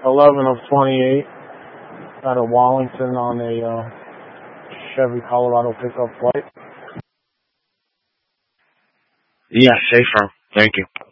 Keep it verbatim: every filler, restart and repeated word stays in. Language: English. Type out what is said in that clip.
eleven of twenty-eight out of Wallington on a uh, Chevy Colorado pickup flight. Yeah, safe, Thank you.